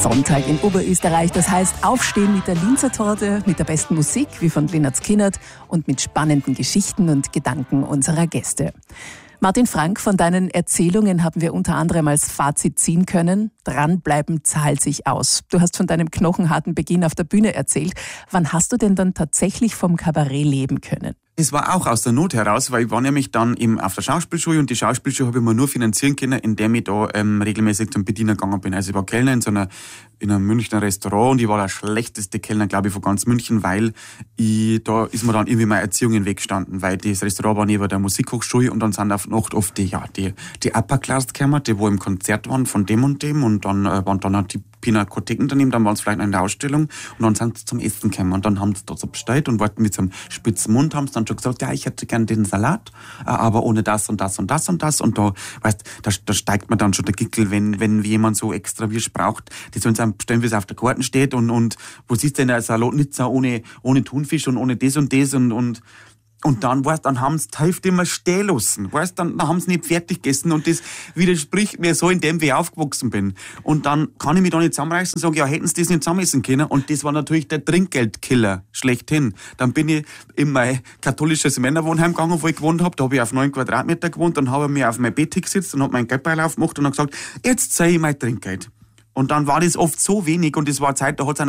Sonntag in Oberösterreich. Das heißt, aufstehen mit der Linzer Torte, mit der besten Musik, wie von Lynyrd Skynyrd, und mit spannenden Geschichten und Gedanken unserer Gäste. Martin Frank, von deinen Erzählungen haben wir unter anderem als Fazit ziehen können: Dranbleiben zahlt sich aus. Du hast von deinem knochenharten Beginn auf der Bühne erzählt. Wann hast du denn dann tatsächlich vom Kabarett leben können? Es war auch aus der Not heraus, weil ich war nämlich dann eben auf der Schauspielschule und die Schauspielschule habe ich mir nur finanzieren können, indem ich da regelmäßig zum Bediener gegangen bin. Also ich war Kellner in einem Münchner Restaurant und ich war der schlechteste Kellner, glaube ich, von ganz München, weil da ist mir dann irgendwie meine Erziehung im Weg gestanden, weil das Restaurant war neben der Musikhochschule und dann sind auf Nacht oft die Upper Class gekommen, die wo im Konzert waren von dem und dem, und dann waren dann auch die Pinakotheken daneben, dann waren es vielleicht in der Ausstellung und dann sind sie zum Essen gekommen und dann haben sie dort so bestellt und wollten mit so einem spitzen Mund, haben sie dann schon gesagt, ja, ich hätte gerne den Salat, aber ohne das und das und das und das, und da, weißt, da steigt man dann schon der Gickel, wenn jemand so extra Wirsch braucht, die sollen dann bestellen, wie es auf der Karten steht, und wo siehst du denn der Salat nicht ohne Thunfisch und ohne das und das und dann, weißt, dann haben sie die Hälfte immer stehen lassen. Weißt, dann haben sie nicht fertig gegessen und das widerspricht mir so, indem ich aufgewachsen bin. Und dann kann ich mich da nicht zusammenreißen und sagen, ja, hätten sie das nicht zusammenessen können. Und das war natürlich der Trinkgeldkiller schlechthin. Dann bin ich in mein katholisches Männerwohnheim gegangen, wo ich gewohnt habe. Da habe ich auf 9 Quadratmeter gewohnt. Dann habe ich mir auf mein Bett gesetzt und habe meinen Geldbeutel aufgemacht und habe gesagt, jetzt zahle ich mein Trinkgeld. Und dann war das oft so wenig und das war eine Zeit, da hat es